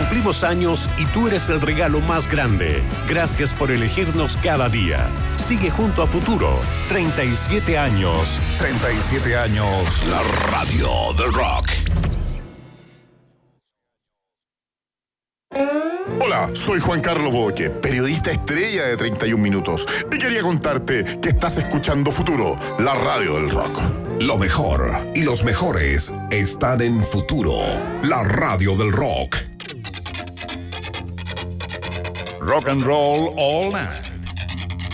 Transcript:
Cumplimos años y tú eres el regalo más grande. Gracias por elegirnos cada día. Sigue junto a Futuro. 37 años. 37 años. La radio del rock. Hola, soy Juan Carlos Boque, periodista estrella de 31 Minutos. Y quería contarte que estás escuchando Futuro, la radio del rock. Lo mejor y los mejores están en Futuro, la radio del rock. Rock and roll all night.